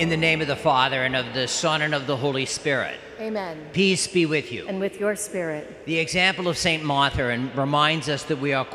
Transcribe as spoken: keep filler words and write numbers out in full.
In the name of the Father, and of the Son, and of the Holy Spirit. Amen. Peace be with you. And with your spirit. The example of Saint Martha and reminds us that we are